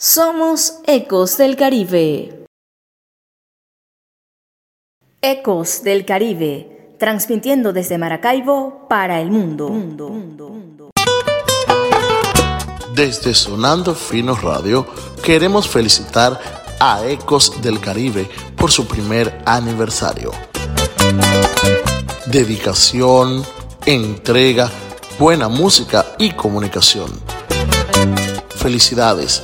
Somos Ecos del Caribe. Ecos del Caribe, transmitiendo desde Maracaibo para el mundo. Desde Sonando Fino Radio, queremos felicitar a Ecos del Caribe por su primer aniversario. Dedicación, entrega, buena música y comunicación. Felicidades